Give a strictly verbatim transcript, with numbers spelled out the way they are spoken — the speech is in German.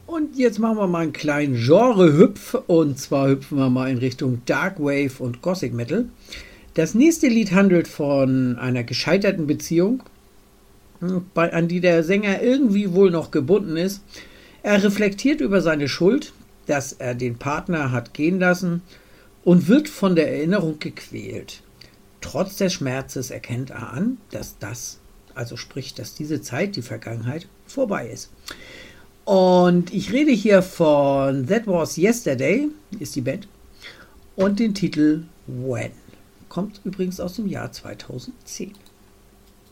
Und jetzt machen wir mal einen kleinen Genre-Hüpf. Und zwar hüpfen wir mal in Richtung Dark Wave und Gothic Metal. Das nächste Lied handelt von einer gescheiterten Beziehung, bei, an die der Sänger irgendwie wohl noch gebunden ist. Er reflektiert über seine Schuld, dass er den Partner hat gehen lassen und wird von der Erinnerung gequält. Trotz des Schmerzes erkennt er an, dass das, also sprich, dass diese Zeit, die Vergangenheit, vorbei ist. Und ich rede hier von That Was Yesterday, ist die Band, und den Titel When. Kommt übrigens aus dem Jahr zweitausendzehn.